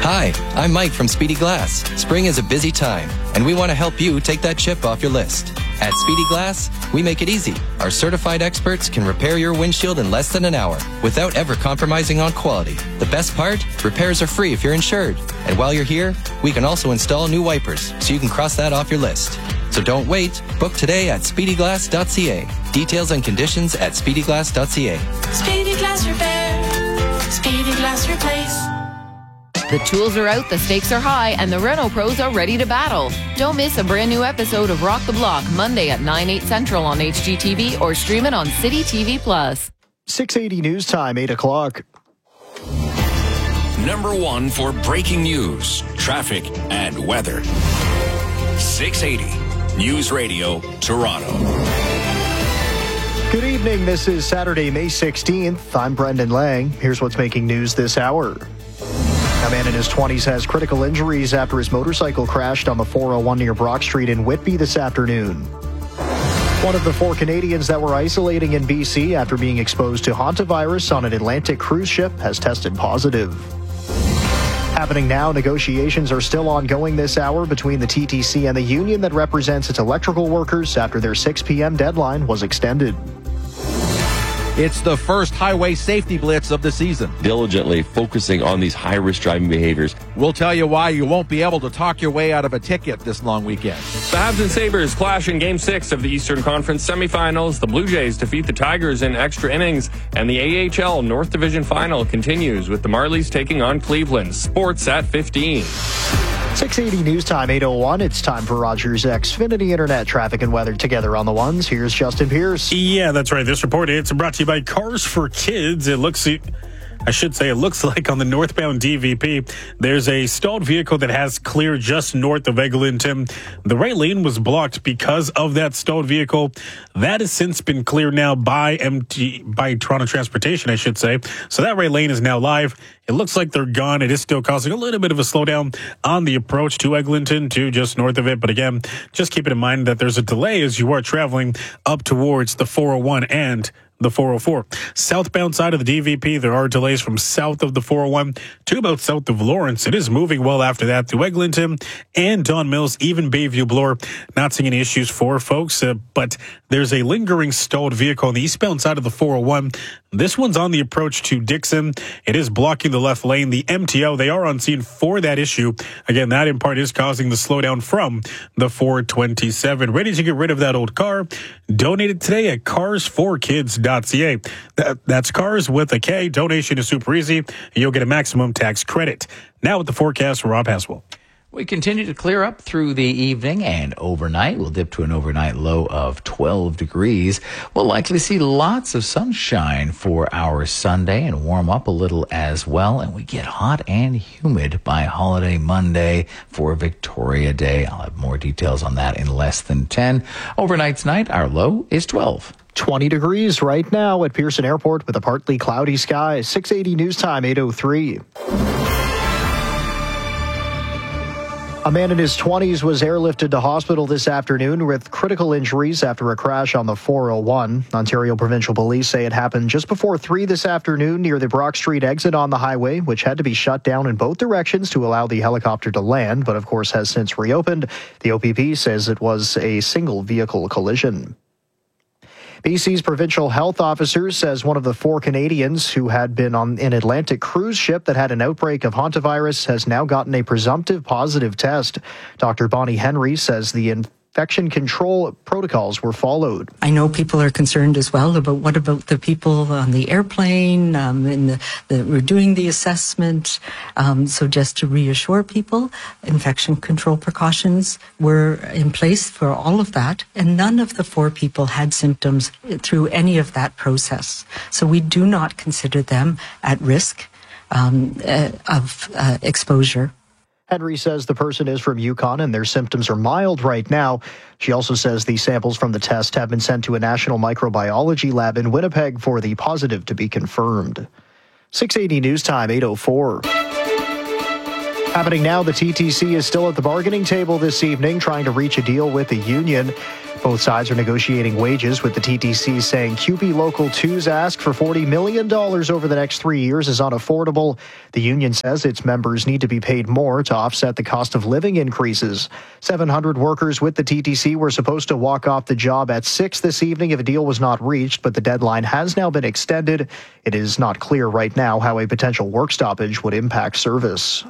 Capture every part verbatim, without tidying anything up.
Hi, I'm Mike from Speedy Glass. Spring is a busy time, and we want to help you take that chip off your list. At Speedy Glass, we make it easy. Our certified experts can repair your windshield in less than an hour without ever compromising on quality. The best part? Repairs are free if you're insured. And while you're here, we can also install new wipers so you can cross that off your list. So don't wait. Book today at speedy glass dot c a. Details and conditions at speedy glass dot c a. Speedy Glass Repair. Speedy Glass Replace. The tools are out, the stakes are high, and the Renault pros are ready to battle. Don't miss a brand new episode of Rock the Block, Monday at nine, eight Central on H G T V or stream it on City T V Plus. six eighty News Time, eight o'clock. Number one for breaking news, traffic, and weather. six eighty News Radio, Toronto. Good evening. This is Saturday, May sixteenth. I'm Brendan Lang. Here's what's making news this hour. A man in his twenties has critical injuries after his motorcycle crashed on the four oh one near Brock Street in Whitby this afternoon. One of the four Canadians that were isolating in B C after being exposed to hantavirus on an Atlantic cruise ship has tested positive. Happening now, negotiations are still ongoing this hour between the T T C and the union that represents its electrical workers after their six p.m. deadline was extended. It's the first highway safety blitz of the season. Diligently focusing on these high-risk driving behaviors. We'll tell you why you won't be able to talk your way out of a ticket this long weekend. The Habs and Sabres clash in Game six of the Eastern Conference semifinals. The Blue Jays defeat the Tigers in extra innings. And the A H L North Division Final continues with the Marlies taking on Cleveland. Sports at fifteen. six eighty News Time, eight oh one. It's time for Rogers Xfinity Internet traffic and weather together on the ones. Here's Justin Pierce. Yeah, that's right. This report, it's brought to you by Cars for Kids. It looks... I should say it looks like on the northbound D V P, there's a stalled vehicle that has clear just north of Eglinton. The right lane was blocked because of that stalled vehicle. That has since been cleared now by M T, by Toronto Transportation, I should say. So that right lane is now live. It looks like they're gone. It is still causing a little bit of a slowdown on the approach to Eglinton, to just north of it. But again, just keep it in mind that there's a delay as you are traveling up towards the four oh one and the four oh four. Southbound side of the D V P, there are delays from south of the four oh one to about south of Lawrence. It is moving well after that to Eglinton and Don Mills, even Bayview Bloor. Not seeing any issues for folks, uh, but there's a lingering stalled vehicle on the eastbound side of the four oh one. This one's on the approach to Dixon. It is blocking the left lane. The M T O, they are on scene for that issue. Again, that in part is causing the slowdown from the four twenty-seven. Ready to get rid of that old car? Donate it today at cars for kids dot c a. That, that's cars with a K. Donation is super easy, and you'll get a maximum tax credit. Now with the forecast, Rob Haswell. We continue to clear up through the evening and overnight. We'll dip to an overnight low of twelve degrees. We'll likely see lots of sunshine for our Sunday and warm up a little as well. And we get hot and humid by holiday Monday for Victoria Day. I'll have more details on that in less than ten. Overnight tonight, our low is twelve. twenty degrees right now at Pearson Airport with a partly cloudy sky. six eighty News Time, eight oh three. A man in his twenties was airlifted to hospital this afternoon with critical injuries after a crash on the four oh one. Ontario Provincial Police say it happened just before three this afternoon near the Brock Street exit on the highway, which had to be shut down in both directions to allow the helicopter to land, but of course has since reopened. The O P P says it was a single vehicle collision. B C's provincial health officer says one of the four Canadians who had been on an Atlantic cruise ship that had an outbreak of hantavirus has now gotten a presumptive positive test. Doctor Bonnie Henry says the infection control protocols were followed. I know people are concerned as well about what about the people on the airplane, um, and the, the, we're doing the assessment. Um, so just to reassure people, infection control precautions were in place for all of that, and none of the four people had symptoms through any of that process. So we do not consider them at risk um, uh, of uh, exposure. Henry says the person is from Yukon and their symptoms are mild right now. She also says the samples from the test have been sent to a national microbiology lab in Winnipeg for the positive to be confirmed. six eighty News Time, eight oh four. Happening now, the T T C is still at the bargaining table this evening, trying to reach a deal with the union. Both sides are negotiating wages, with the T T C saying C U P E Local two's ask for forty million dollars over the next three years is unaffordable. The union says its members need to be paid more to offset the cost of living increases. seven hundred workers with the T T C were supposed to walk off the job at six this evening if a deal was not reached, but the deadline has now been extended. It is not clear right now how a potential work stoppage would impact service.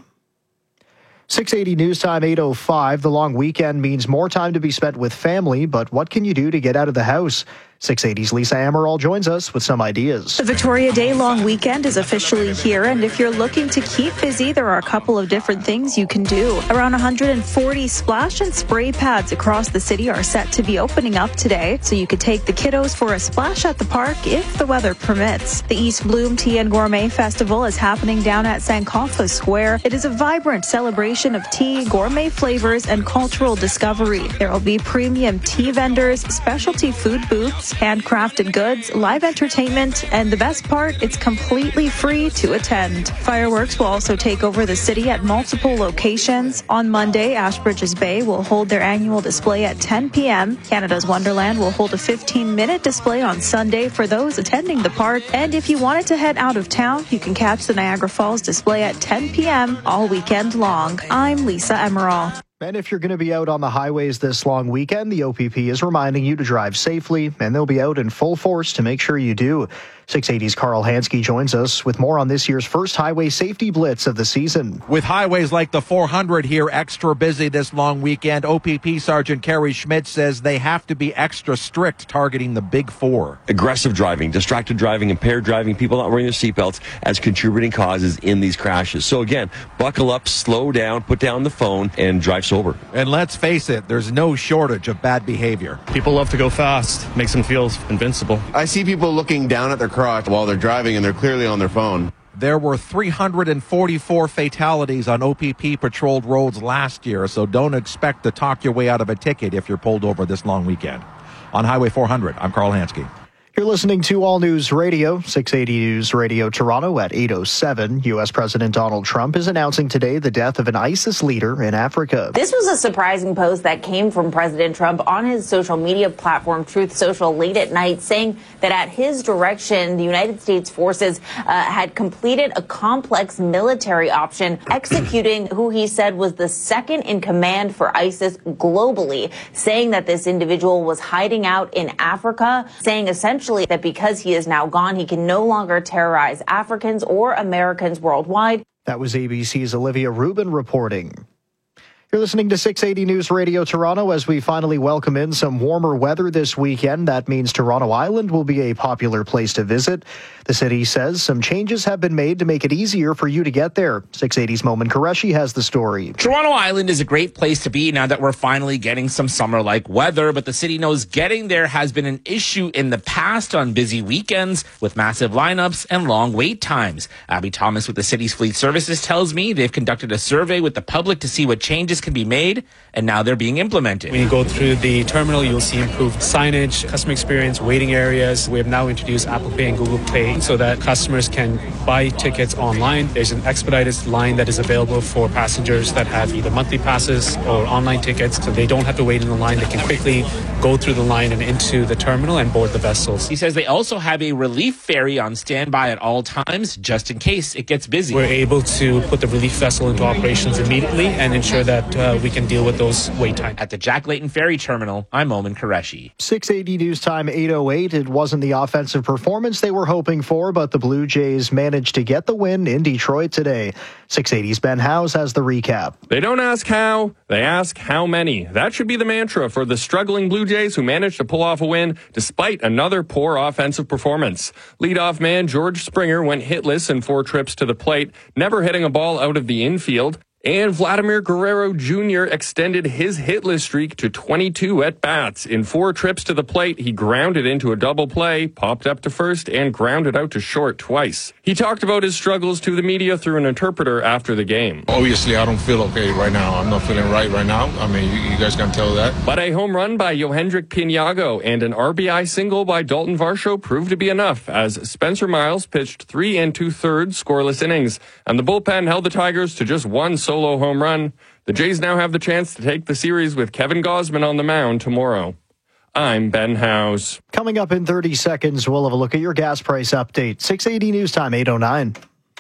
six eighty News Time, eight oh five. The long weekend means more time to be spent with family, but what can you do to get out of the house? six eighty's Lisa Amaral joins us with some ideas. The Victoria Day long weekend is officially here, and if you're looking to keep busy, there are a couple of different things you can do. Around one hundred forty splash and spray pads across the city are set to be opening up today, so you could take the kiddos for a splash at the park if the weather permits. The East Bloom Tea and Gourmet Festival is happening down at Sankofa Square. It is a vibrant celebration of tea, gourmet flavors, and cultural discovery. There will be premium tea vendors, specialty food booths, handcrafted goods, live entertainment, and the best part, it's completely free to attend. Fireworks will also take over the city at multiple locations. On Monday, Ashbridges Bay will hold their annual display at ten p.m. Canada's Wonderland will hold a fifteen-minute display on Sunday for those attending the park. And if you wanted to head out of town, you can catch the Niagara Falls display at ten p.m. all weekend long. I'm Lisa Emerald. And if you're going to be out on the highways this long weekend, the O P P is reminding you to drive safely, and they'll be out in full force to make sure you do. six eighty's Carl Hansky joins us with more on this year's first highway safety blitz of the season. With highways like the four hundred here extra busy this long weekend, O P P Sergeant Kerry Schmidt says they have to be extra strict targeting the big four. Aggressive driving, distracted driving, impaired driving, people not wearing their seatbelts as contributing causes in these crashes. So again, buckle up, slow down, put down the phone, and drive sober. And let's face it, there's no shortage of bad behavior. People love to go fast. Makes them feel invincible. I see people looking down at their crotch while they're driving, and they're clearly on their phone. There were three hundred forty-four fatalities on O P P patrolled roads last year, so don't expect to talk your way out of a ticket if you're pulled over this long weekend. On Highway four hundred, I'm Carl Hansky. You're listening to All News Radio, six eighty News Radio Toronto at eight oh seven. U S. President Donald Trump is announcing today the death of an ISIS leader in Africa. This was a surprising post that came from President Trump on his social media platform, Truth Social, late at night, saying that at his direction, the United States forces uh, had completed a complex military option, executing who he said was the second in command for ISIS globally, saying that this individual was hiding out in Africa, saying essentially that because he is now gone, he can no longer terrorize Africans or Americans worldwide. That was A B C's Olivia Rubin reporting. You're listening to six eighty News Radio Toronto as we finally welcome in some warmer weather this weekend. That means Toronto Island will be a popular place to visit. The city says some changes have been made to make it easier for you to get there. six eighty's Momin Qureshi has the story. Toronto Island is a great place to be now that we're finally getting some summer-like weather, but the city knows getting there has been an issue in the past on busy weekends with massive lineups and long wait times. Abby Thomas with the city's fleet services tells me they've conducted a survey with the public to see what changes can be made, and now they're being implemented. When you go through the terminal, you'll see improved signage, customer experience, waiting areas. We have now introduced Apple Pay and Google Pay so that customers can buy tickets online. There's an expedited line that is available for passengers that have either monthly passes or online tickets, so they don't have to wait in the line. They can quickly go through the line and into the terminal and board the vessels. He says they also have a relief ferry on standby at all times, just in case it gets busy. We're able to put the relief vessel into operations immediately and ensure that uh, we can deal with those wait times. At the Jack Layton Ferry Terminal, I'm Momin Qureshi. six eighty News Time, eight oh eight. It wasn't the offensive performance they were hoping for, but the Blue Jays managed to get the win in Detroit today. six eighty's Ben Howes has the recap. They don't ask how, they ask how many. That should be the mantra for the struggling Blue Jays who managed to pull off a win despite another poor offensive performance. Leadoff man George Springer went hitless in four trips to the plate, never hitting a ball out of the infield. And Vladimir Guerrero Junior extended his hitless streak to twenty-two at-bats. In four trips to the plate, he grounded into a double play, popped up to first, and grounded out to short twice. He talked about his struggles to the media through an interpreter after the game. Obviously, I don't feel okay right now. I'm not feeling right right now. I mean, you, you guys can tell that. But a home run by Yohendrick Piniago and an R B I single by Dalton Varsho proved to be enough as Spencer Miles pitched three and two-thirds scoreless innings, and the bullpen held the Tigers to just one solo solo home run. The Jays now have the chance to take the series with Kevin Gausman on the mound tomorrow. I'm Ben Howes. Coming up in thirty seconds, we'll have a look at your gas price update. six eighty News Time, eight oh nine.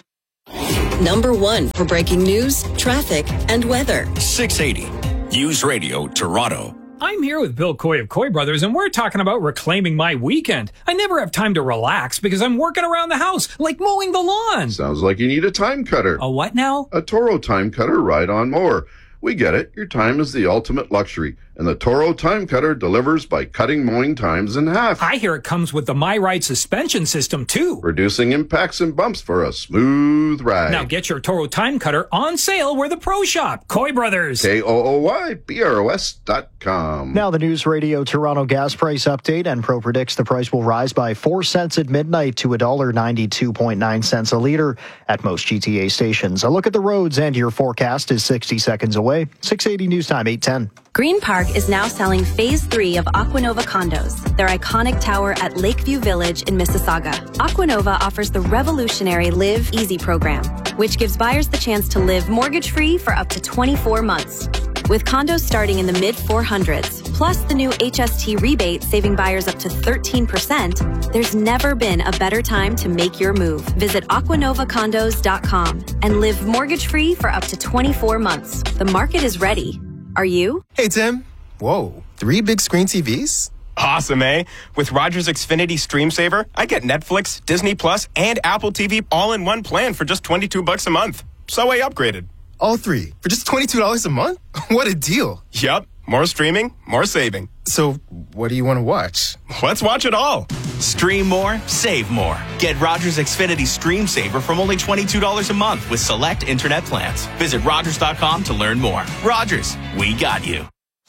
Number one for breaking news, traffic, and weather. six eighty News Radio Toronto. I'm here with Bill Coy of Coy Brothers, and we're talking about reclaiming my weekend. I never have time to relax because I'm working around the house, like mowing the lawn. Sounds like you need a time cutter. A what now? A Toro time cutter ride-on mower. We get it. Your time is the ultimate luxury, and the Toro time cutter delivers by cutting mowing times in half. I hear it comes with the MyRide suspension system, too. Reducing impacts and bumps for a smooth ride. Now get your Toro time cutter on sale where the pro shop. Coy Brothers. K O O Y B R O S dot com. Now the News Radio Toronto gas price update, and Pro predicts the price will rise by four cents at midnight to one dollar ninety-two point nine cents a litre at most G T A stations. A look at the roads and your forecast is sixty seconds away. six eighty News Time, eight ten. Green Park is now selling Phase three of Aquanova condos, their iconic tower at Lakeview Village in Mississauga. Aquanova offers the revolutionary Live Easy program, which gives buyers the chance to live mortgage-free for up to twenty-four months. With condos starting in the mid four hundreds, plus the new H S T rebate saving buyers up to thirteen percent, there's never been a better time to make your move. Visit aquanova condos dot com and live mortgage-free for up to twenty-four months. The market is ready. Are you? Hey, Tim. Whoa, three big screen T Vs? Awesome, eh? With Rogers Xfinity Stream Saver, I get Netflix, Disney Plus, and Apple T V all in one plan for just twenty-two bucks a month. So I upgraded. All three for just twenty-two dollars a month? What a deal. Yup. More streaming, more saving. So what do you want to watch? Let's watch it all. Stream more, save more. Get Rogers Xfinity Stream Saver from only twenty-two dollars a month with select internet plans. Visit Rogers dot com to learn more. Rogers, we got you.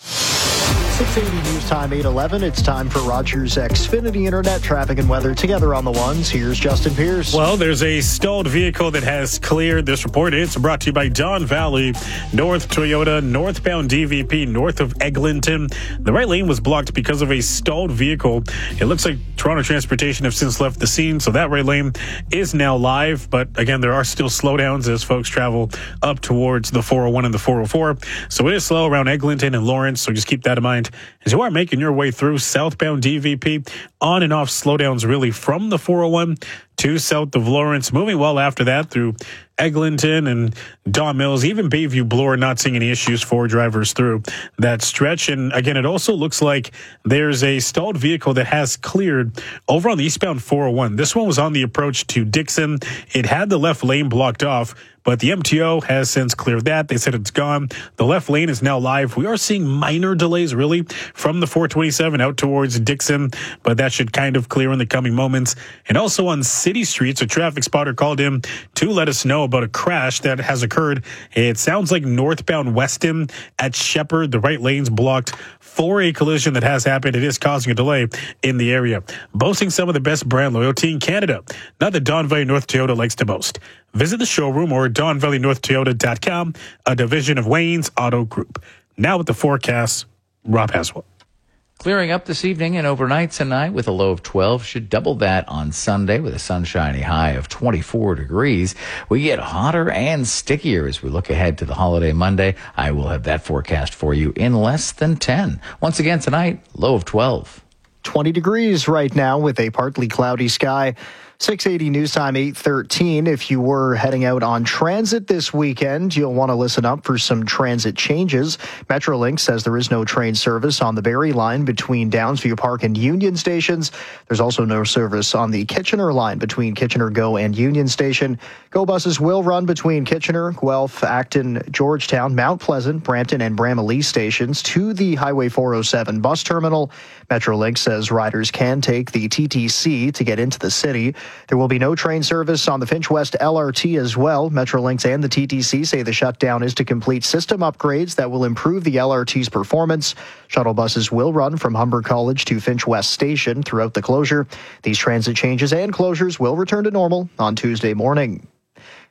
six eighty News Time, eight eleven. It's time for Rogers Xfinity Internet traffic and weather together on the ones. Here's Justin Pierce. Well, there's a stalled vehicle that has cleared this report. It's brought to you by Don Valley North Toyota, northbound D V P, north of Eglinton. The right lane was blocked because of a stalled vehicle. It looks like Toronto Transportation have since left the scene, so that right lane is now live. But again, there are still slowdowns as folks travel up towards the four oh one and the four oh four. So it is slow around Eglinton and Lawrence, so just keep that in mind as you are making your way through southbound D V P. On and off slowdowns really from the four oh one to south of Lawrence. Moving well after that through Eglinton and Don Mills, even Bayview Bloor, not seeing any issues for drivers through that stretch. And again, it also looks like there's a stalled vehicle that has cleared over on the eastbound four oh one. This one was on the approach to Dixon. It had the left lane blocked off, but the M T O has since cleared that. They said it's gone. The left lane is now live. We are seeing minor delays, really, from the four twenty-seven out towards Dixon, but that should kind of clear in the coming moments. And also on City Street, a traffic spotter called in to let us know about a crash that has occurred. It sounds like northbound Weston at Shepherd. The right lane's blocked for a collision that has happened. It is causing a delay in the area. Boasting some of the best brand loyalty in Canada. Not that Don Valley North Toyota likes to boast. Visit the showroom or don valley north toyota dot com, a division of Wayne's Auto Group. Now with the forecast, Rob Haswell. Clearing up this evening and overnight tonight with a low of twelve. Should double that on Sunday with a sunshiny high of twenty-four degrees. We get hotter and stickier as we look ahead to the holiday Monday. I will have that forecast for you in less than ten. Once again tonight, low of twelve. twenty degrees right now with a partly cloudy sky. six eighty News Time, eight thirteen. If you were heading out on transit this weekend, you'll want to listen up for some transit changes. Metrolink says there is no train service on the Barrie line between Downsview Park and Union stations. There's also no service on the Kitchener line between Kitchener Go and Union Station. Go buses will run between Kitchener, Guelph, Acton, Georgetown, Mount Pleasant, Brampton, and Bramalea stations to the Highway four oh seven bus terminal. Metrolink says riders can take the T T C to get into the city. There will be no train service on the Finch West L R T as well. Metrolinx and the T T C say the shutdown is to complete system upgrades that will improve the L R T's performance. Shuttle buses will run from Humber College to Finch West Station throughout the closure. These transit changes and closures will return to normal on Tuesday morning.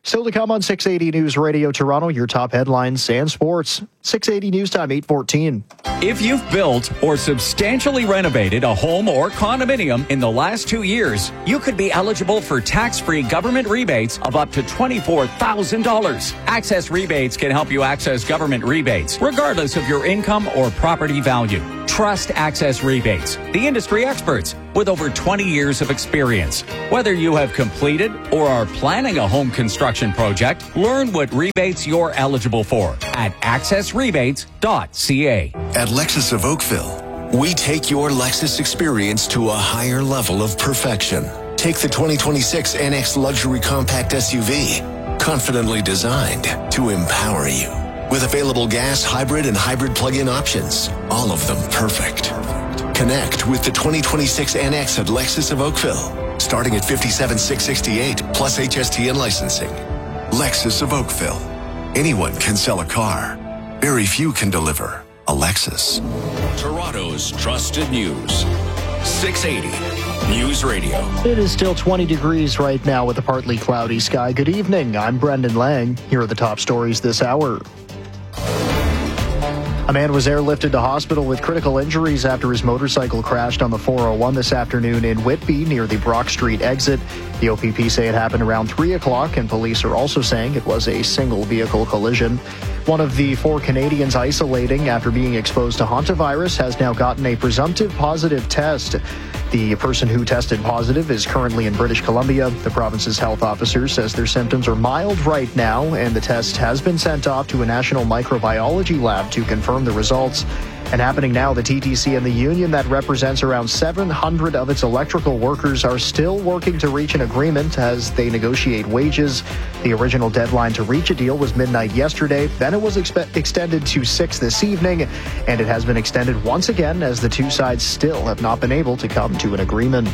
Still to come on six eighty News Radio Toronto, your top headlines and sports. six eighty News Time, eight fourteen. If you've built or substantially renovated a home or condominium in the last two years, you could be eligible for tax-free government rebates of up to twenty-four thousand dollars. Access Rebates can help you access government rebates, regardless of your income or property value. Trust Access Rebates, the industry experts with over twenty years of experience. Whether you have completed or are planning a home construction project, learn what rebates you're eligible for at access rebates dot c a. At Lexus of Oakville, we take your Lexus experience to a higher level of perfection. Take the twenty twenty-six N X Luxury Compact S U V, confidently designed to empower you. With available gas, hybrid, and hybrid plug-in options, all of them perfect. Connect with the twenty twenty-six N X at Lexus of Oakville, starting at fifty-seven thousand six hundred sixty-eight dollars plus H S T and licensing. Lexus of Oakville. Anyone can sell a car. Very few can deliver a Lexus. Toronto's trusted news. six eighty News Radio. It is still twenty degrees right now with a partly cloudy sky. Good evening. I'm Brendan Lang. Here are the top stories this hour. A man was airlifted to hospital with critical injuries after his motorcycle crashed on the four oh one this afternoon in Whitby near the Brock Street exit. The O P P say it happened around three o'clock, and police are also saying it was a single vehicle collision. One of the four Canadians isolating after being exposed to hantavirus has now gotten a presumptive positive test. The person who tested positive is currently in British Columbia. The province's health officer says their symptoms are mild right now, and the test has been sent off to a national microbiology lab to confirm the results. And happening now, the T T C and the union that represents around seven hundred of its electrical workers are still working to reach an agreement as they negotiate wages. The original deadline to reach a deal was midnight yesterday. Then it was expe- extended to six this evening, and it has been extended once again as the two sides still have not been able to come to an agreement.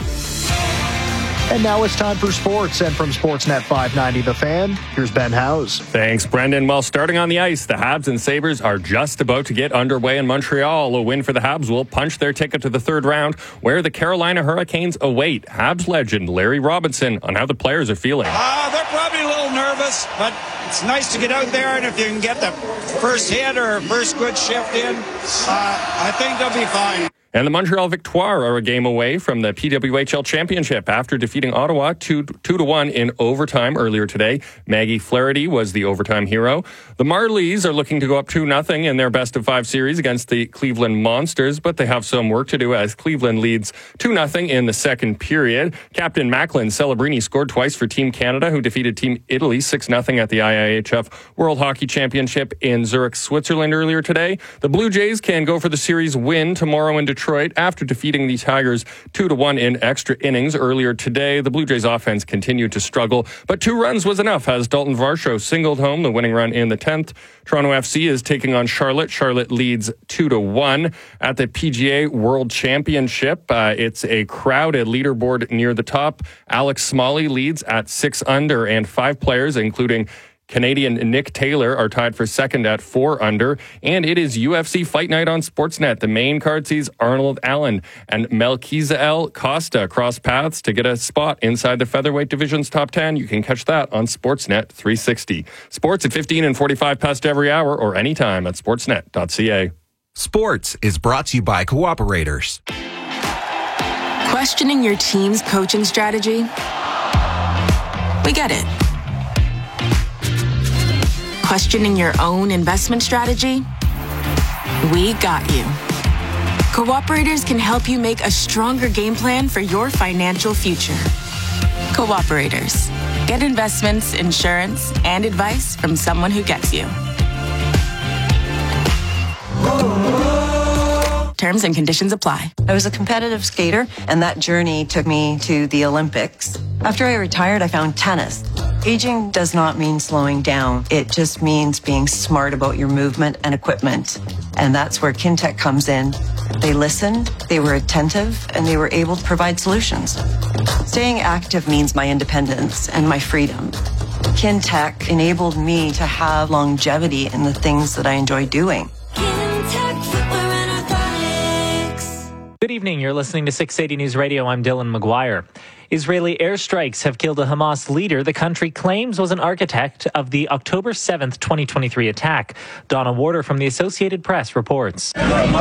And now it's time for sports. And from Sportsnet five ninety The Fan, here's Ben Howes. Thanks, Brendan. Well, starting on the ice, the Habs and Sabres are just about to get underway in Montreal. A win for the Habs will punch their ticket to the third round, where the Carolina Hurricanes await. Habs legend Larry Robinson on how the players are feeling. Uh, they're probably a little nervous, but it's nice to get out there, and if you can get the first hit or first good shift in, uh, I think they'll be fine. And the Montreal Victoire are a game away from the P W H L Championship after defeating Ottawa two, two to one in overtime earlier today. Maggie Flaherty was the overtime hero. The Marlies are looking to go up two nothing in their best of five series against the Cleveland Monsters, but they have some work to do as Cleveland leads two nothing in the second period. Captain Macklin Celebrini scored twice for Team Canada, who defeated Team Italy six nothing at the I I H F World Hockey Championship in Zurich, Switzerland earlier today. The Blue Jays can go for the series win tomorrow in Detroit. Detroit after defeating the Tigers two to one in extra innings earlier today. The Blue Jays offense continued to struggle, but two runs was enough as Dalton Varsho singled home the winning run in the tenth. Toronto F C is taking on Charlotte. Charlotte leads two to one at the P G A World Championship. Uh, it's a crowded leaderboard near the top. Alex Smalley leads at six under, and five players, including Canadian Nick Taylor, are tied for second at four under. And it is U F C Fight Night on Sportsnet. The main card sees Arnold Allen and Melquizael Costa cross paths to get a spot inside the featherweight division's top ten. You can catch that on Sportsnet three sixty. Sports at fifteen and forty-five past every hour or anytime at sportsnet dot c a. Sports is brought to you by Cooperators. Questioning your team's coaching strategy? We get it. Questioning your own investment strategy? We got you. Cooperators can help you make a stronger game plan for your financial future. Cooperators. Get investments, insurance, and advice from someone who gets you. Terms and conditions apply. I was a competitive skater, and that journey took me to the Olympics. After I retired, I found tennis. Aging does not mean slowing down. It just means being smart about your movement and equipment. And that's where Kintec comes in. They listened, they were attentive, and they were able to provide solutions. Staying active means my independence and my freedom. Kintec enabled me to have longevity in the things that I enjoy doing. Good evening. You're listening to six eighty News Radio. I'm Dylan McGuire. Israeli airstrikes have killed a Hamas leader the country claims was an architect of the October seventh, twenty twenty-three attack. Donna Warder from the Associated Press reports.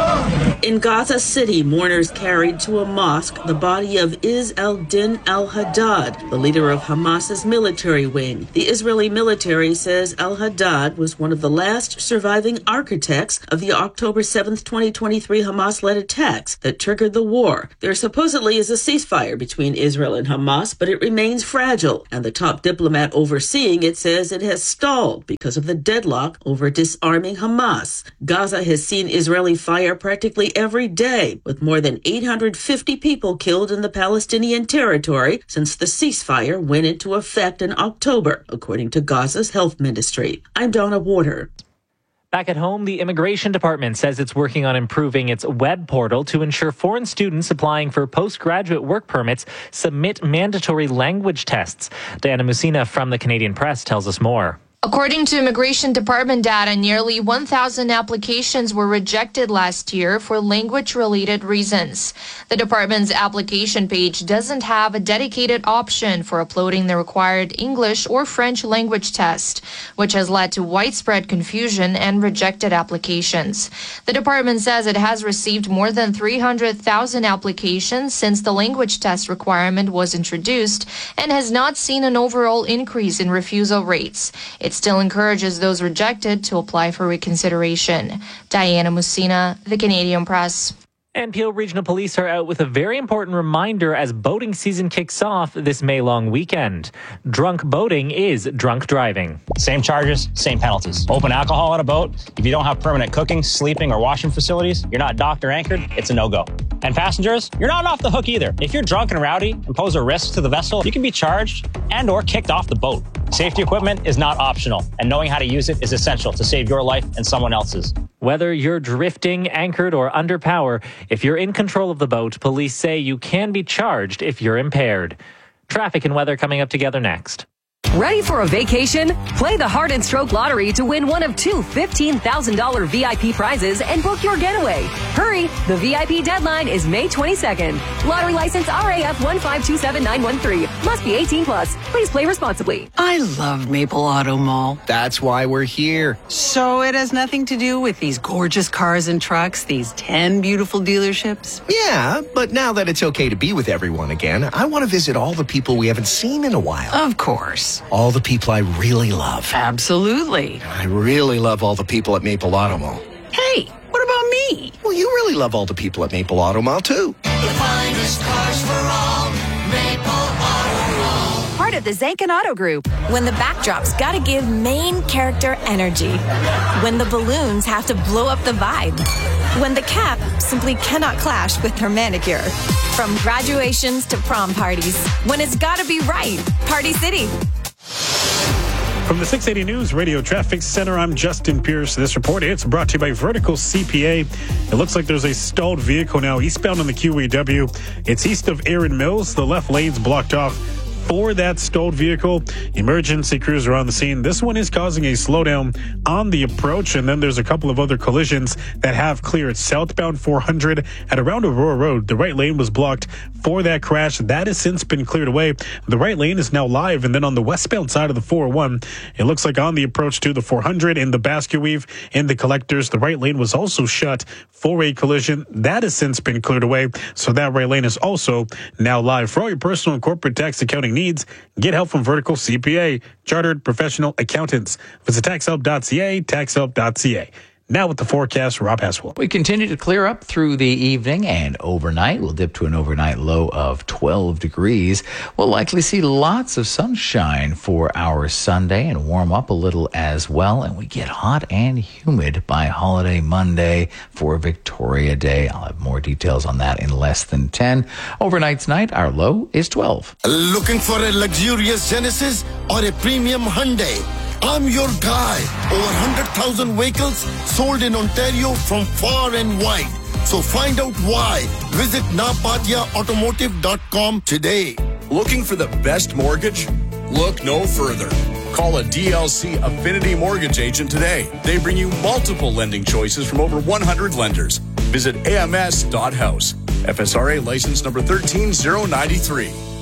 In Gaza City, mourners carried to a mosque the body of Izz al-Din al-Haddad, the leader of Hamas's military wing. The Israeli military says al-Haddad was one of the last surviving architects of the October seventh, twenty twenty-three Hamas-led attacks that triggered the war. There supposedly is a ceasefire between Israel and Hamas, but it remains fragile, and the top diplomat overseeing it says it has stalled because of the deadlock over disarming Hamas. Gaza has seen Israeli fire practically every day, with more than eight hundred fifty people killed in the Palestinian territory since the ceasefire went into effect in October, according to Gaza's health ministry. I'm Donna Warder. Back at home, the Immigration Department says it's working on improving its web portal to ensure foreign students applying for postgraduate work permits submit mandatory language tests. Diana Musina from the Canadian Press tells us more. According to Immigration Department data, nearly one thousand applications were rejected last year for language-related reasons. The department's application page doesn't have a dedicated option for uploading the required English or French language test, which has led to widespread confusion and rejected applications. The department says it has received more than three hundred thousand applications since the language test requirement was introduced and has not seen an overall increase in refusal rates. It still encourages those rejected to apply for reconsideration. Diana Musina, the Canadian Press. And Peel Regional Police are out with a very important reminder as boating season kicks off this May-long weekend. Drunk boating is drunk driving. Same charges, same penalties. Open alcohol on a boat. If you don't have permanent cooking, sleeping, or washing facilities, you're not docked or anchored, it's a no-go. And passengers, you're not off the hook either. If you're drunk and rowdy and pose a risk to the vessel, you can be charged and or kicked off the boat. Safety equipment is not optional, and knowing how to use it is essential to save your life and someone else's. Whether you're drifting, anchored, or under power, if you're in control of the boat, police say you can be charged if you're impaired. Traffic and weather coming up together next. Ready for a vacation? Play the Heart and Stroke Lottery to win one of two fifteen thousand dollars V I P prizes and book your getaway. Hurry! The V I P deadline is May twenty-second. Lottery license R A F one five two seven nine one three. Must be eighteen plus. Please play responsibly. I love Maple Auto Mall. That's why we're here. So it has nothing to do with these gorgeous cars and trucks, these ten beautiful dealerships? Yeah, but now that it's okay to be with everyone again, I want to visit all the people we haven't seen in a while. Of course. All the people I really love. Absolutely. I really love all the people at Maple Auto Mall. Hey, what about me? Well, you really love all the people at Maple Auto Mall, too. The finest cars for all. Maple Auto Mall. Part of the Zankin Auto Group. When the backdrop's gotta give main character energy. When the balloons have to blow up the vibe. When the cap simply cannot clash with her manicure. From graduations to prom parties. When it's gotta be right. Party City. From the six eighty News Radio Traffic Center, I'm Justin Pierce. This report, it's brought to you by Vertical C P A. It looks like there's a stalled vehicle now eastbound on the Q E W. It's east of Erin Mills. The left lane's blocked off for that stalled vehicle. Emergency crews are on the scene. This one is causing a slowdown on the approach, and then there's a couple of other collisions that have cleared. Southbound four hundred at around Aurora Road, the right lane was blocked for that crash. That has since been cleared away. The right lane is now live, and then on the westbound side of the four oh one, it looks like on the approach to the four hundred in the Basket Weave in the collectors, the right lane was also shut for a collision. That has since been cleared away, so that right lane is also now live. For all your personal and corporate tax accounting needs, get help from Vertical C P A, chartered professional accountants. Visit tax help dot c a, tax help dot c a. Now with the forecast, Rob Heswell. We continue to clear up through the evening and overnight. We'll dip to an overnight low of twelve degrees. We'll likely see lots of sunshine for our Sunday and warm up a little as well. And we get hot and humid by holiday Monday for Victoria Day. I'll have more details on that in less than ten. Overnight tonight, our low is twelve. Looking for a luxurious Genesis or a premium Hyundai? I'm your guy. Over one hundred thousand vehicles sold in Ontario from far and wide. So find out why. Visit napatia automotive dot com today. Looking for the best mortgage? Look no further. Call a D L C Affinity Mortgage agent today. They bring you multiple lending choices from over one hundred lenders. Visit A M S dot house. F S R A license number one three zero nine three.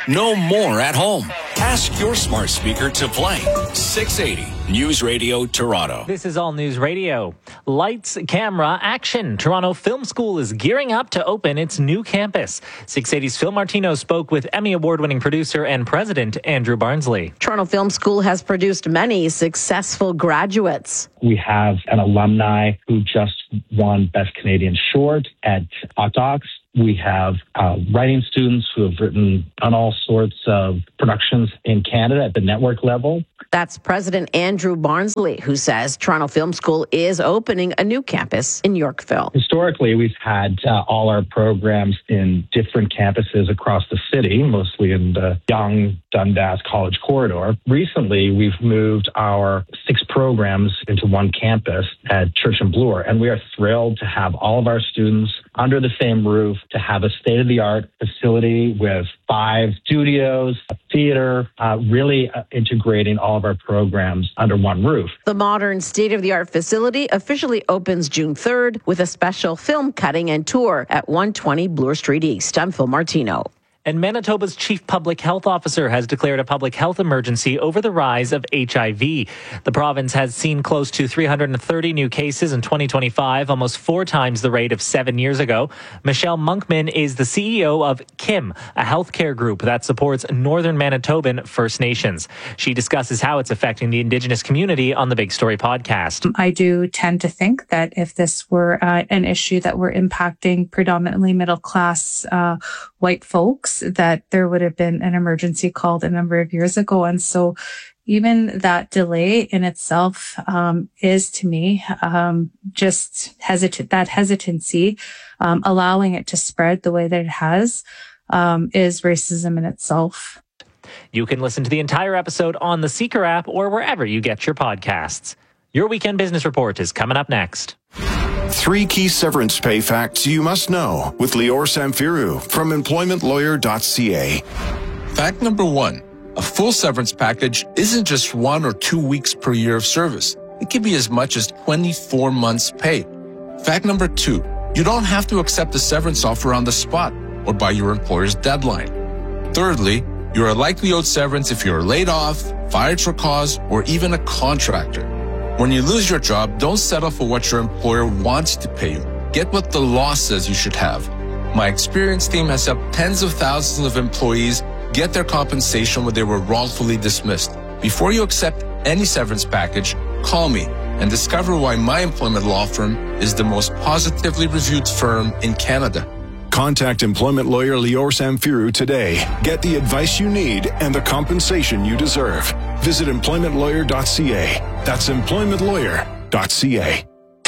know more at home. Ask your smart speaker to play six eighty News Radio Toronto. This is All News Radio. Lights, camera, action. Toronto Film School is gearing up to open its new campus. six eighty's Phil Martino spoke with Emmy Award-winning producer and president Andrew Barnsley. Toronto Film School has produced many successful graduates. We have an alumni who just won Best Canadian Short at Octox. We have uh, writing students who have written on all sorts of productions in Canada at the network level. That's President Andrew Barnsley, who says Toronto Film School is opening a new campus in Yorkville. Historically, we've had uh, all our programs in different campuses across the city, mostly in the Yonge Dundas College corridor. Recently, we've moved our six programs into one campus at Church and Bloor, and we are thrilled to have all of our students under the same roof, to have a state-of-the-art facility with five studios, a theater, uh, really uh, integrating all of our programs under one roof. The modern state-of-the-art facility officially opens June third with a special film cutting and tour at one twenty Bloor Street East. I'm Phil Martino. And Manitoba's chief public health officer has declared a public health emergency over the rise of H I V. The province has seen close to three hundred thirty new cases in twenty twenty-five, almost four times the rate of seven years ago. Michelle Monkman is the C E O of Kim, a healthcare group that supports Northern Manitoban First Nations. She discusses how it's affecting the Indigenous community on the Big Story podcast. I do tend to think that if this were uh, an issue that were impacting predominantly middle class uh, white folks, that there would have been an emergency called a number of years ago. And so even that delay in itself um, is, to me, um, just hesitant, that hesitancy, um, allowing it to spread the way that it has, um, is racism in itself. You can listen to the entire episode on the Seeker app or wherever you get your podcasts. Your Weekend Business Report is coming up next. Three key severance pay facts you must know with Lior Samfiru from employment lawyer dot c a. Fact number one, a full severance package isn't just one or two weeks per year of service. It can be as much as twenty-four months pay. Fact number two, you don't have to accept a severance offer on the spot or by your employer's deadline. Thirdly, you are likely owed severance if you're laid off, fired for cause, or even a contractor. When you lose your job, don't settle for what your employer wants to pay you. Get what the law says you should have. My experienced team has helped tens of thousands of employees get their compensation when they were wrongfully dismissed. Before you accept any severance package, call me and discover why my employment law firm is the most positively reviewed firm in Canada. Contact employment lawyer Lior Samfiru today. Get the advice you need and the compensation you deserve. Visit employment lawyer dot c a. That's employment lawyer dot c a.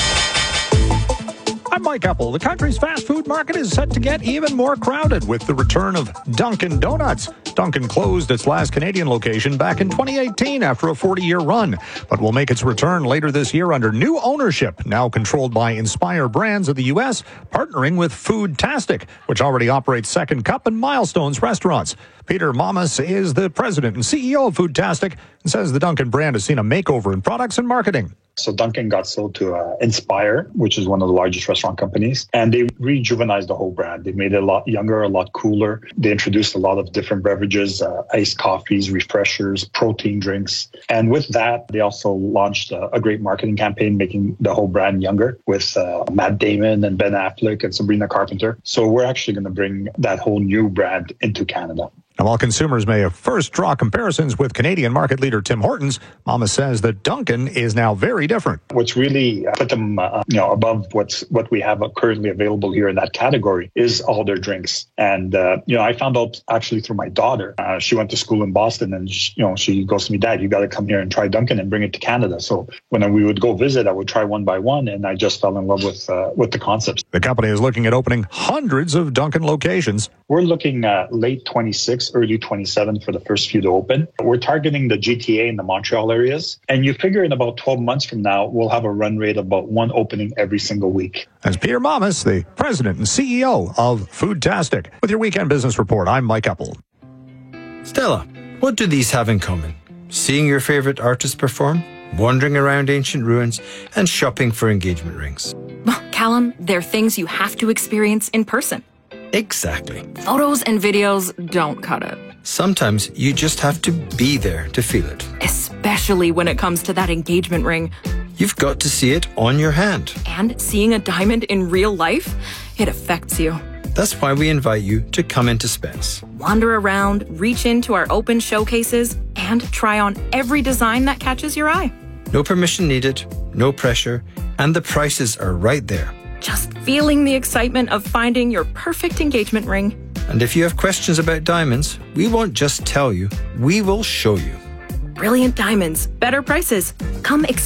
I'm Mike Apple. The country's fast food market is set to get even more crowded with the return of Dunkin' Donuts. Dunkin' closed its last Canadian location back in twenty eighteen after a forty-year run, but will make its return later this year under new ownership, now controlled by Inspire Brands of the U S, partnering with Foodtastic, which already operates Second Cup and Milestones restaurants. Peter Mamas is the president and C E O of Foodtastic and says the Dunkin' brand has seen a makeover in products and marketing. So Dunkin' got sold to uh, Inspire, which is one of the largest restaurant companies, and they rejuvenized the whole brand. They made it a lot younger, a lot cooler. They introduced a lot of different beverages, uh, iced coffees, refreshers, protein drinks. And with that, they also launched a, a great marketing campaign, making the whole brand younger with uh, Matt Damon and Ben Affleck and Sabrina Carpenter. So we're actually going to bring that whole new brand into Canada. Now, while consumers may have first draw comparisons with Canadian market leader Tim Hortons, Mama says that Dunkin' is now very different. What's really put them uh, you know, above what's what we have currently available here in that category is all their drinks. And, uh, you know, I found out actually through my daughter. Uh, she went to school in Boston and, she, you know, she goes to me, Dad, you got to come here and try Dunkin' and bring it to Canada. So when we would go visit, I would try one by one, and I just fell in love with, uh, with the concepts. The company is looking at opening hundreds of Dunkin' locations. We're looking at late twenty-six, early twenty-seven for the first few to open. We're targeting the G T A and the Montreal areas. And you figure in about twelve months from now, we'll have a run rate of about one opening every single week. As Peter Mamas, the president and C E O of Foodtastic. With your Weekend Business Report, I'm Mike Apple. Stella, what do these have in common? Seeing your favorite artist perform, wandering around ancient ruins, and shopping for engagement rings. Well, Callum, they're things you have to experience in person. Exactly. Photos and videos don't cut it. Sometimes you just have to be there to feel it. Especially when it comes to that engagement ring. You've got to see it on your hand. And seeing a diamond in real life, it affects you. That's why we invite you to come into Spence. Wander around, reach into our open showcases, and try on every design that catches your eye. No permission needed, no pressure, and the prices are right there. Just feeling the excitement of finding your perfect engagement ring. And if you have questions about diamonds, we won't just tell you, we will show you. Brilliant diamonds, better prices. Come